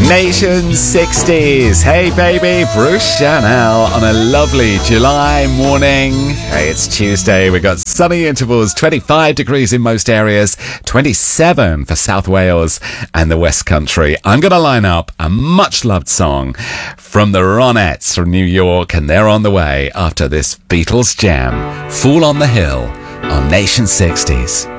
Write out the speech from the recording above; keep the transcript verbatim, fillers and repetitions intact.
Nation sixties. Hey baby, Bruce Chanel on a lovely July morning. Hey, it's Tuesday. We've got sunny intervals, twenty-five degrees in most areas, twenty-seven for South Wales and the West Country. I'm going to line up a much loved song from the Ronettes from New York, and they're on the way after this Beatles jam. Fool on the Hill on Nation sixties.